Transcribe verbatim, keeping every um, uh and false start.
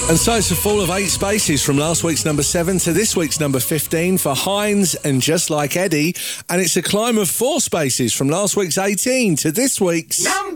And so it's a fall of eight spaces from last week's number seven to this week's number fifteen for Hines and Just Like Eddie. And it's a climb of four spaces from last week's eighteen to this week's... Number